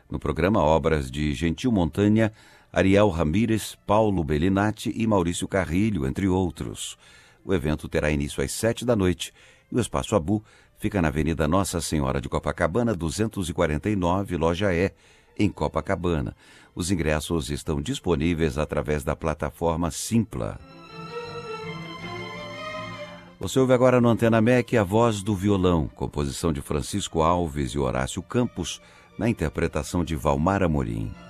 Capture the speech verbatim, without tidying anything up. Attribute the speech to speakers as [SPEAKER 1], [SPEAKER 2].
[SPEAKER 1] No programa, obras de Gentil Montanha, Ariel Ramírez, Paulo Bellinati e Maurício Carrilho, entre outros. O evento terá início às sete da noite e o Espaço Abu fica na Avenida Nossa Senhora de Copacabana, duzentos e quarenta e nove, Loja E, em Copacabana. Os ingressos estão disponíveis através da plataforma Simpla. Você ouve agora no Antena M E C A Voz do Violão, composição de Francisco Alves e Horácio Campos, na interpretação de Valmar Amorim.